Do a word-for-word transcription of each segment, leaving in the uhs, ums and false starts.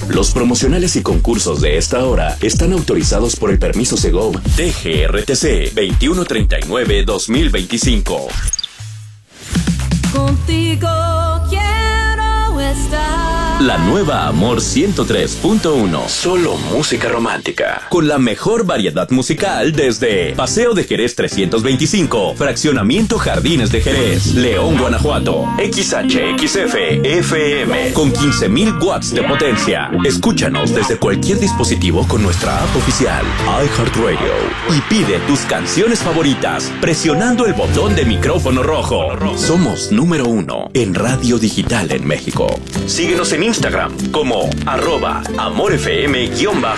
Los promocionales y concursos de esta hora están autorizados por el permiso Segov D G R T C veintiuno treinta y nueve dos mil veinticinco. Contigo quiero estar. La nueva Amor ciento tres punto uno. Solo música romántica. Con la mejor variedad musical desde Paseo de Jerez trescientos veinticinco, Fraccionamiento Jardines de Jerez, León, Guanajuato. X H X F F M con quince mil watts de potencia. Escúchanos desde cualquier dispositivo con nuestra app oficial iHeartRadio y pide tus canciones favoritas presionando el botón de micrófono rojo. Somos número uno en radio digital en México. Síguenos en Instagram como arroba amorfm-mx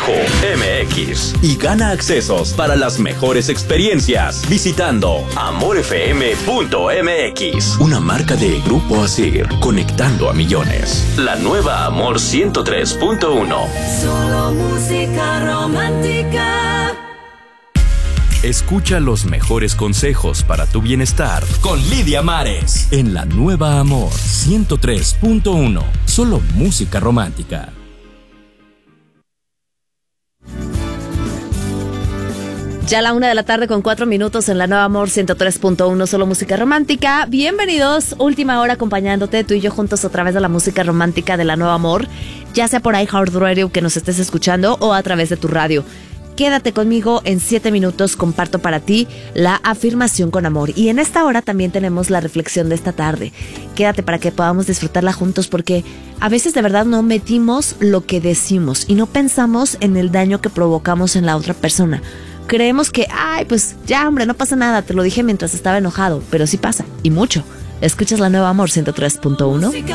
y gana accesos para las mejores experiencias visitando amorfm punto m x. Una marca de Grupo Asir, conectando a millones. La nueva Amor ciento tres punto uno. Solo música romántica. Escucha los mejores consejos para tu bienestar con Lidia Mares en la nueva Amor ciento tres punto uno. Solo música romántica. Ya a la una de la tarde con cuatro minutos en la nueva Amor ciento tres punto uno, solo música romántica. Bienvenidos, última hora acompañándote, tú y yo juntos a través de la música romántica de la nueva Amor, ya sea por iHeartRadio que nos estés escuchando o a través de tu radio. Quédate conmigo, en siete minutos comparto para ti la afirmación con amor. Y en esta hora también tenemos la reflexión de esta tarde. Quédate para que podamos disfrutarla juntos, porque a veces de verdad no medimos lo que decimos y no pensamos en el daño que provocamos en la otra persona. Creemos que, ay, pues ya hombre, no pasa nada, te lo dije mientras estaba enojado, pero sí pasa, y mucho. ¿Escuchas la nueva Amor ciento tres punto uno?